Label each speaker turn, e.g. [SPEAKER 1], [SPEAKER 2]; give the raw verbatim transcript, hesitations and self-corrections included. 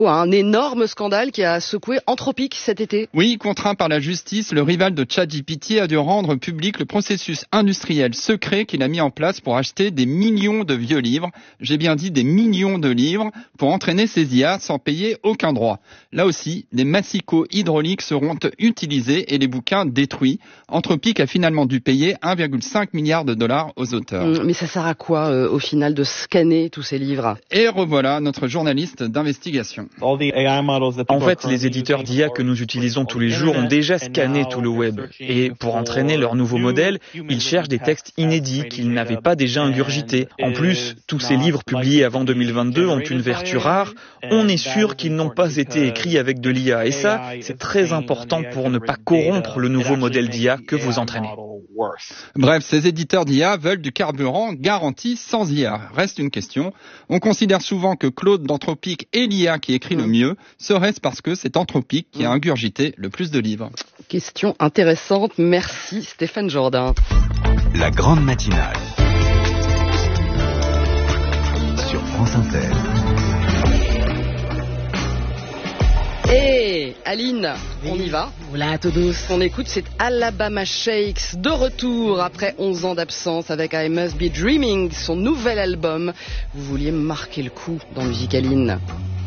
[SPEAKER 1] Un énorme scandale qui a secoué Anthropic cet été.
[SPEAKER 2] Oui, contraint par la justice, le rival de ChatGPT a dû rendre public le processus industriel secret qu'il a mis en place pour acheter des millions de vieux livres. J'ai bien dit des millions de livres pour entraîner ses I A sans payer aucun droit. Là aussi, des massicots hydrauliques seront utilisés et les bouquins détruits. Anthropic a finalement dû payer un virgule cinq milliard de dollars aux auteurs.
[SPEAKER 1] Mais ça sert à quoi euh, au final de scanner tous ces livres?
[SPEAKER 2] Et revoilà notre journaliste d'investigation.
[SPEAKER 3] En fait, les éditeurs d'I A que nous utilisons tous les jours ont déjà scanné tout le web. Et pour entraîner leur nouveau modèle, ils cherchent des textes inédits qu'ils n'avaient pas déjà ingurgités. En plus, tous ces livres publiés avant deux mille vingt-deux ont une vertu rare. On est sûr qu'ils n'ont pas été écrits avec de l'I A. Et ça, c'est très important pour ne pas corrompre le nouveau modèle d'I A que vous entraînez.
[SPEAKER 2] Bref, ces éditeurs d'I A veulent du carburant garanti sans I A. Reste une question. On considère souvent que Claude d'Anthropic est l'I A qui écrit le mieux. Serait-ce parce que c'est Anthropic qui a ingurgité le plus de livres?
[SPEAKER 1] Question intéressante. Merci Stéphane Jourdain.
[SPEAKER 4] La grande matinale sur France Inter.
[SPEAKER 1] Et Aline, on y va.
[SPEAKER 5] Hola a todos.
[SPEAKER 1] On écoute, c'est Alabama Shakes de retour après onze ans d'absence avec I Must Be Dreaming, son nouvel album. Vous vouliez marquer le coup dans Musique Aline.